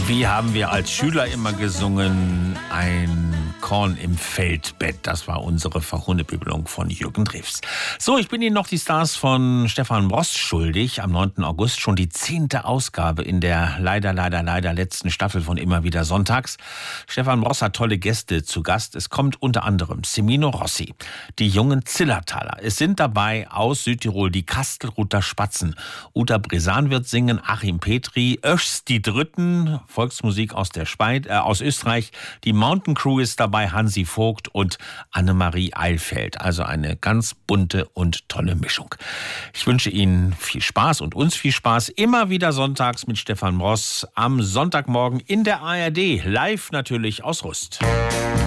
Wie haben wir als Schüler immer gesungen? Ein Korn im Feldbett. Das war unsere Verhunebübelung von Jürgen Drews. So, ich bin Ihnen noch die Stars von Stefan Bross schuldig. Am 9. August schon die 10. Ausgabe in der leider letzten Staffel von Immer wieder sonntags. Stefan Bross hat tolle Gäste zu Gast. Es kommt unter anderem Semino Rossi, die jungen Zillertaler. Es sind dabei aus Südtirol die Kastelruther Spatzen. Uta Bresan wird singen, Achim Petri, Öschs die Dritten, Volksmusik aus aus Österreich. Die Mountain Crew ist dabei, Hansi Vogt und Annemarie Eilfeld. Also eine ganz bunte und tolle Mischung. Ich wünsche Ihnen viel Spaß und uns viel Spaß. Immer wieder sonntags mit Stefan Bross am Sonntagmorgen in der ARD. Live natürlich aus Rust.